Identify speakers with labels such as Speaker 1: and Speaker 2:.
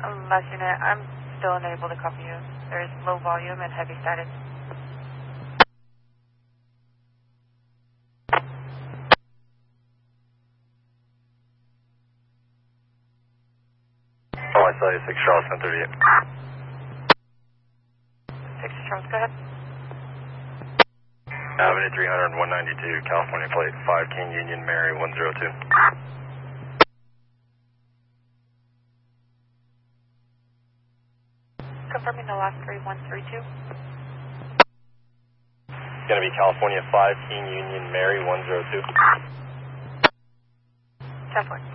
Speaker 1: Last unit, I'm still unable to copy you. There is low volume and heavy static.
Speaker 2: Oh, I saw you, 6 Charles, 1038.
Speaker 1: 6 Charles, go ahead.
Speaker 2: Avenue 300, 192, California plate, 5 King Union Mary, 102.
Speaker 1: Confirming the last 3132.
Speaker 2: It's going to be California 5 King Union Mary, 102.
Speaker 1: 10-4.